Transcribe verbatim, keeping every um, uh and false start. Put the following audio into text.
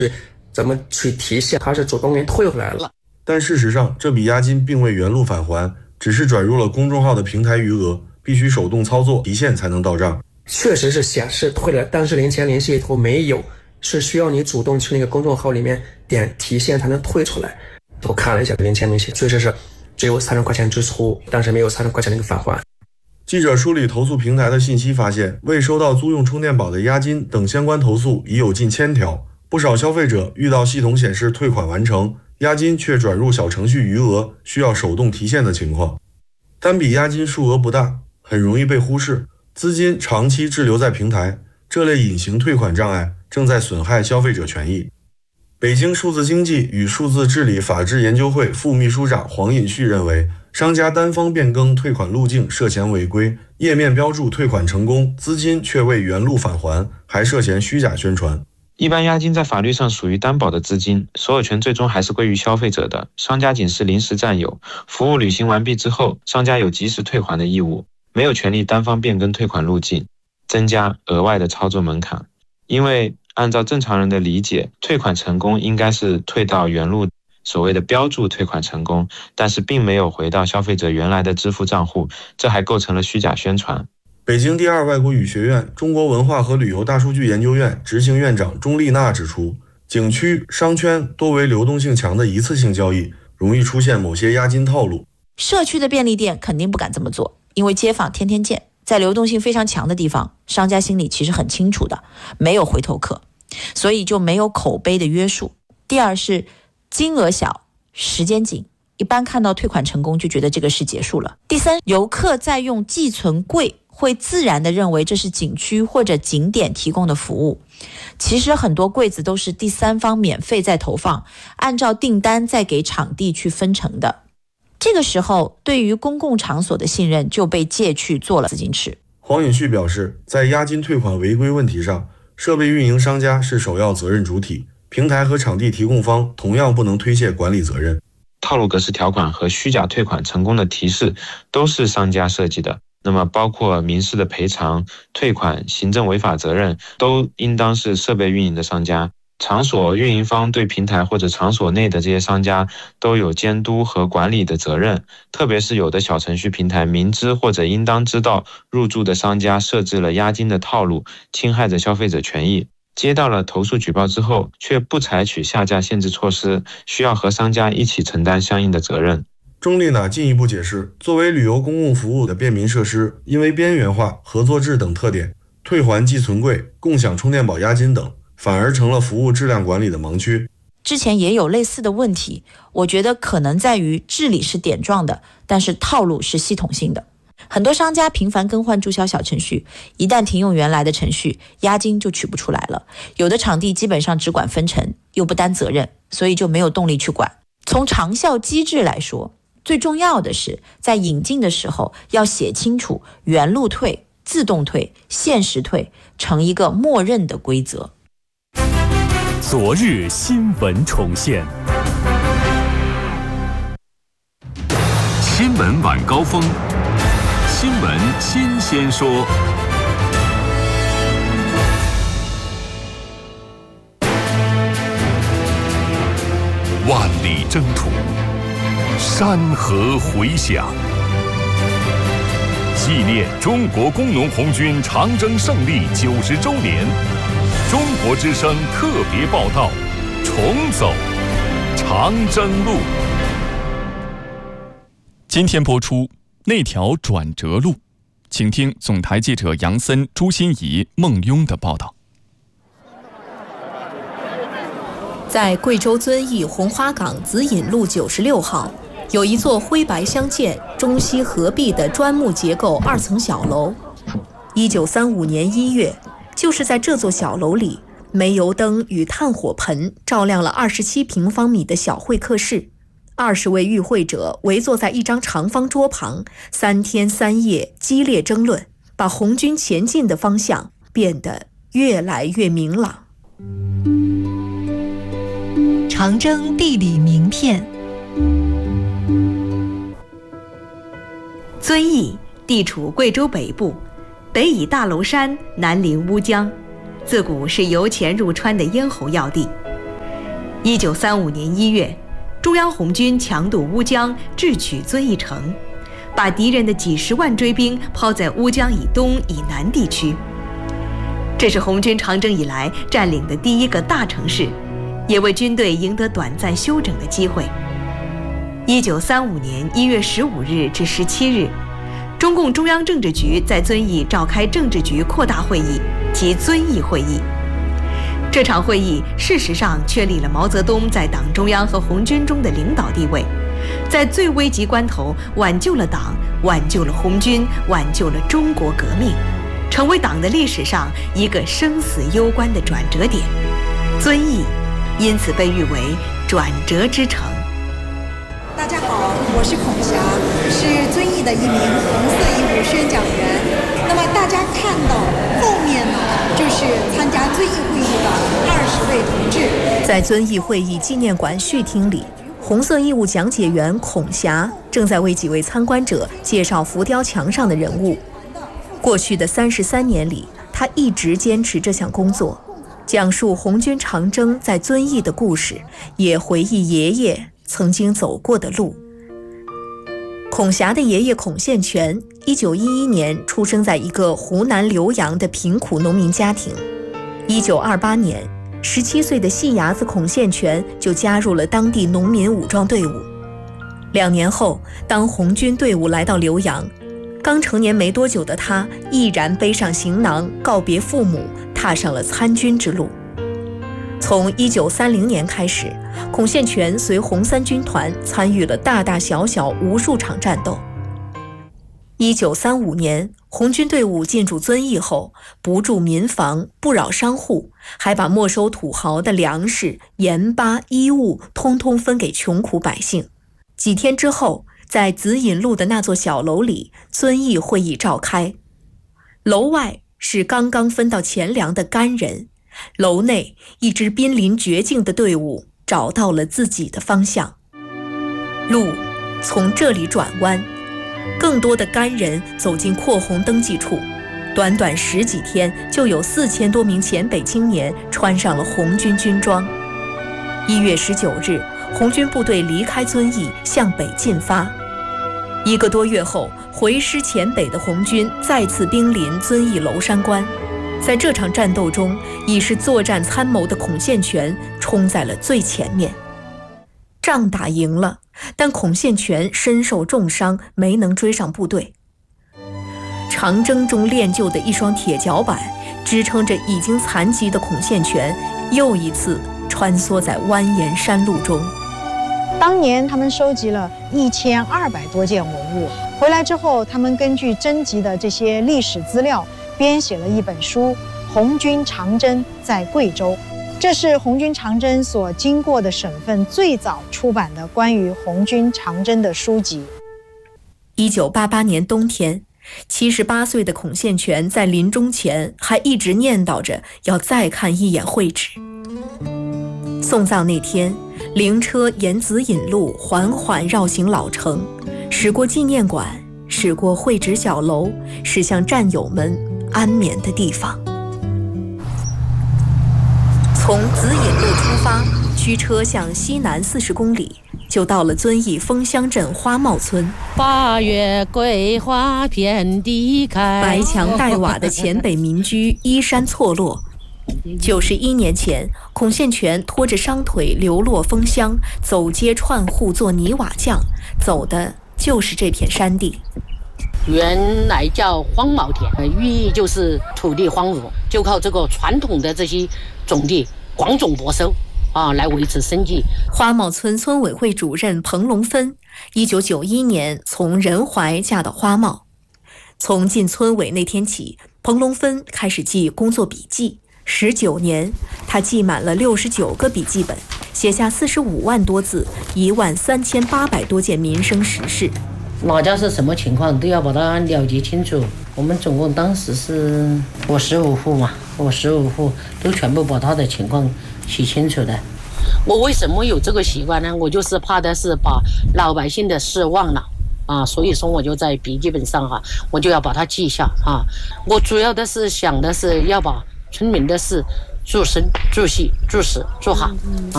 怎么去提现，他是主动给退回来了。 但事实上，这笔押金并未原路返还，只是转入了公众号的平台余额，必须手动操作提现才能到账。 确实是显示退了，但是零钱联系里头没有，是需要你主动去那个公众号里面点提现才能退出来。我看了一下零钱联系，确实是只有三十块钱支出，但是没有三十块钱的一个返还。 记者梳理投诉平台的信息发现，未收到租用充电宝的押金等相关投诉已有近千条。不少消费者遇到系统显示退款完成，押金却转入小程序余额，需要手动提现的情况。单笔押金数额不大，很容易被忽视，资金长期滞留在平台，这类隐形退款障碍正在损害消费者权益。北京数字经济与数字治理法治研究会副秘书长黄尹旭认为，商家单方变更退款路径涉嫌违规，页面标注退款成功，资金却未原路返还，还涉嫌虚假宣传。 一般押金在法律上属于担保的资金，所有权最终还是归于消费者的，商家仅是临时占有，服务履行完毕之后，商家有及时退还的义务，没有权利单方变更退款路径，增加额外的操作门槛。因为按照正常人的理解，退款成功应该是退到原路，所谓的标注退款成功，但是并没有回到消费者原来的支付账户，这还构成了虚假宣传。 北京第二外国语学院中国文化和旅游大数据研究院执行院长钟丽娜指出，景区、商圈多为流动性强的一次性交易，容易出现某些押金套路。 社区的便利店肯定不敢这么做，因为街坊天天见，在流动性非常强的地方，商家心里其实很清楚的，没有回头客，所以就没有口碑的约束。第二是金额小，时间紧，一般看到退款成功就觉得这个事结束了。第三，游客在用寄存柜会自然地认为这是景区或者景点提供的服务，其实很多柜子都是第三方免费在投放，按照订单再给场地去分成的。这个时候，对于公共场所的信任就被借去做了资金池。 黄尹旭表示，在押金退款违规问题上，设备运营商家是首要责任主体，平台和场地提供方同样不能推卸管理责任。 套路格式条款和虚假退款成功的提示都是商家设计的，那么包括民事的赔偿、退款、行政违法责任，都应当是设备运营的商家。场所运营方对平台或者场所内的这些商家都有监督和管理的责任，特别是有的小程序平台明知或者应当知道入驻的商家设置了押金的套路，侵害着消费者权益，接到了投诉举报之后却不采取下架限制措施，需要和商家一起承担相应的责任。 钟丽娜进一步解释，作为旅游公共服务的便民设施，因为边缘化、合作制等特点，退还寄存柜、共享充电宝押金等反而成了服务质量管理的盲区。 之前也有类似的问题，我觉得可能在于治理是点状的，但是套路是系统性的。很多商家频繁更换注销小程序，一旦停用原来的程序，押金就取不出来了。有的场地基本上只管分成，又不担责任，所以就没有动力去管。从长效机制来说，最重要的是在引进的时候要写清楚原路退、自动退、限时退成一个默认的规则。 昨日新闻重现，新闻晚高峰，新闻新鲜说。万里征途，山河回响，纪念中国工农红军长征胜利九十周年。中国之声特别报道，重走长征路。 今天播出那条转折路，请听总台记者杨森、朱欣怡、孟雍的报道。 在贵州遵义红花岗紫引路九十六号，有一座灰白相间、中西合璧的砖木结构二层小楼。一九三五年一月，就是在这座小楼里，煤油灯与炭火盆照亮了二十七平方米的小会客室。二十位与会者围坐在一张长方桌旁，三天三夜激烈争论，把红军前进的方向变得越来越明朗。 长征地理名片。遵义地处贵州北部，北倚大娄山，南临乌江，自古是由钱入川的咽喉要地。 一九三五年一月，中央红军强渡乌江，智取遵义城，把敌人的几十万追兵抛在乌江以东以南地区。这是红军长征以来占领的第一个大城市，也为军队赢得短暂休整的机会。一九三五年一月十五日至十七日，中共中央政治局在遵义召开政治局扩大会议及遵义会议。这场会议事实上确立了毛泽东在党中央和红军中的领导地位，在最危急关头挽救了党，挽救了红军，挽救了中国革命，成为党的历史上一个生死攸关的转折点。遵义因此被誉为转折之城。 大家好，我是孔霞，是遵义的一名红色义务宣讲员。那么大家看到后面呢，就是参加遵义会议的二十位同志。 在遵义会议纪念馆序厅里，红色义务讲解员孔霞正在为几位参观者介绍浮雕墙上的人物。过去的三十三年里，他一直坚持这项工作，讲述红军长征在遵义的故事，也回忆爷爷曾经走过的路。孔霞的爷爷孔宪全一九一一年出生在一个湖南浏阳的贫苦农民家庭。一九二八年，十七岁的细伢子孔宪全就加入了当地农民武装队伍。两年后，当红军队伍来到浏阳，刚成年没多久的他毅然背上行囊，告别父母，踏上了参军之路。从一九三零年开始，孔宪全随红三军团参与了大大小小无数场战斗。一九三五年，红军队伍进驻遵义后，不筑民房，不扰商户，还把没收土豪的粮食、盐巴、衣物通通分给穷苦百姓。几天之后，在紫隐路的那座小楼里，遵义会议召开。楼外是刚刚分到钱粮的干人，楼内一支濒临绝境的队伍找到了自己的方向。路从这里转弯，更多的干人走进扩红登记处，短短十几天，就有四千多名黔北青年穿上了红军军装。一月十九日，红军部队离开遵义，向北进发。一个多月后，回师黔北的红军再次兵临遵义娄山关。在这场战斗中，已是作战参谋的孔宪全冲在了最前面。仗打赢了，但孔宪全身受重伤，没能追上部队。长征中练就的一双铁脚板，支撑着已经残疾的孔宪全，又一次穿梭在蜿蜒山路中。 当年他们收集了一千二百多件文物，回来之后，他们根据征集的这些历史资料，编写了一本书《红军长征在贵州》。这是红军长征所经过的省份最早出版的关于红军长征的书籍。 一九八八年冬天，七十八岁的孔宪全在临终前还一直念叨着要再看一眼会址。送葬那天，灵车沿紫隐路缓缓绕行老城，驶过纪念馆，驶过会址小楼，驶向战友们安眠的地方。从紫隐路出发，驱车向西南四十公里，就到了遵义枫香镇花帽村。 八月桂花遍地开， 白墙黛瓦的黔北民居依山错落。九十一年前，孔宪全拖着伤腿流落枫香，走街串户做泥瓦匠，走的就是这片山地。 原来叫荒茅田，寓意就是土地荒芜，就靠这个传统的这些种地广种播收啊，来维持生计。 花帽村村委会主任彭龙芬，一九九一年从仁怀嫁到花帽。从进村委那天起，彭龙芬开始记工作笔记。十九年，他记满了六十九个笔记本，写下四十五万多字，一万三千八百多件民生实事。 哪家是什么情况都要把它了解清楚。我们总共当时是我十五户嘛，我十五户都全部把他的情况写清楚的。我为什么有这个习惯呢？我就是怕的是把老百姓的事忘了啊，所以说我就在笔记本上哈、啊，我就要把它记下啊。我主要的是想的是要把村民的事住生、住息、住死、住好啊。